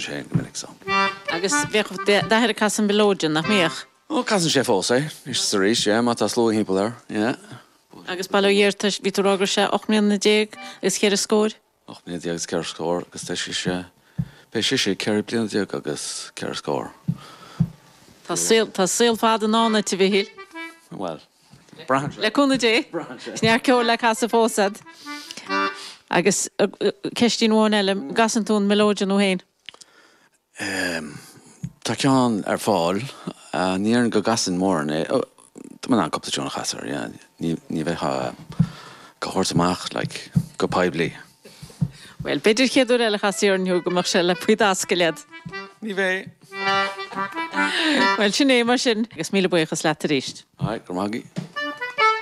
sé gomininic so. Agus bheith dathir casan belóidean nach méach. Ó casan sé fós é, is sa rís, má tá sló hímpel ar, Agus bailíirtas ví tú águr sé 8 is chéir a scóir? 8 agus ceir scóir, agus tá sé pe sé ceir blian agus ceir scóir. Tá síl fád an ána te bhíhil? Well, brahan sé. Leúna dé? Snear ceir le casa fósad. Agus ceistín bháin eile gasantún melóidean ó héin? Tá ceán ar fáil, níar go gasan mór é, tá man an coptaisiún chasar, ní bheitha go chóirtamach, go paibli. Well, beidir chéadú eile chasíornú go mar se le puid ascailead. Ní bheith. Well, sin é mar sin, agus míle buchas le a ríist. Ai, gur magi.